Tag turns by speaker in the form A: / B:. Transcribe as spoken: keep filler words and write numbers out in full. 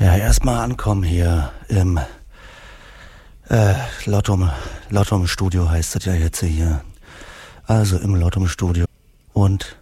A: Ja, erstmal ankommen hier im äh, Lottum, Lottum Studio heißt das ja jetzt hier. Also im Lottum Studio. Und